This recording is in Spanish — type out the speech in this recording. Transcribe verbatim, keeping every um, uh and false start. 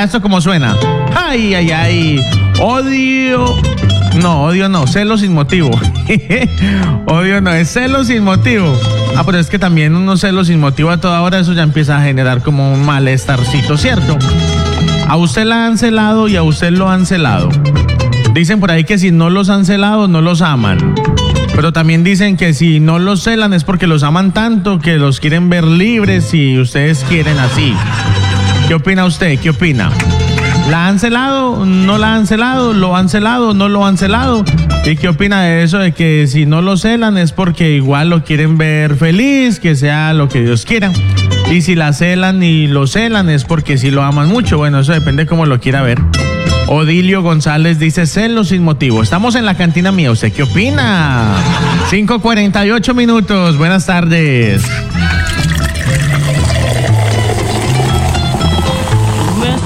esto como suena. Ay, ay, ay. Odio. No, odio no, celo sin motivo. Odio no, es celo sin motivo. Ah, pero es que también unos celos sin motivo a toda hora, eso ya empieza a generar como un malestarcito, ¿cierto? A usted la han celado y a usted lo han celado. Dicen por ahí que si no los han celado, no los aman. Pero también dicen que si no los celan es porque los aman tanto que los quieren ver libres y ustedes quieren así. ¿Qué opina usted? ¿Qué opina? ¿La han celado? ¿No la han celado? ¿Lo han celado? ¿No lo han celado? ¿Y qué opina de eso de que si no lo celan es porque igual lo quieren ver feliz, que sea lo que Dios quiera? Y si la celan y lo celan es porque sí lo aman mucho. Bueno, eso depende cómo lo quiera ver. Odilio González dice celos sin motivo. Estamos en la cantina mía. ¿Usted qué opina? cinco cuarenta y ocho minutos. Buenas tardes.